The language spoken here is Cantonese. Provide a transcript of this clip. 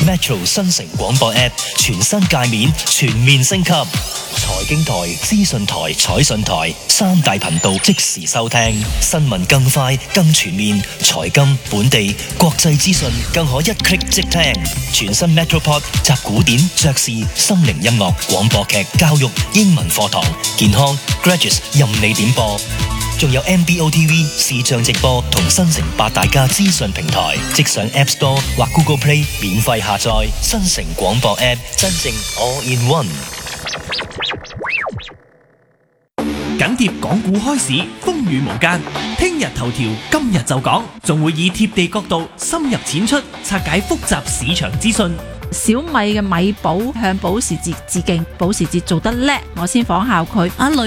Metro 新城廣播 App 全新界面全面升級，財經台、資訊台、彩訊台三大頻道即時收聽，新聞更快更全面，財金、本地、國際資訊更可一 click 即聽。全新 Metropod 集古典、爵士、心靈音樂、廣播劇、教育、英文課堂、健康、Graduates 任你點播。仲有 MBO TV 視像直播同新城八大家資訊平台，即上 App Store 或 Google Play 免費下載新城廣播 App， 真正 All in One。 緊貼港股開市，風雨無間。聽日頭條，今日就講，仲會以貼地角度深入淺出，拆解複雜市場資訊。 小米嘅米寶向保時捷致敬，保時捷做得叻，我先仿效佢。阿雷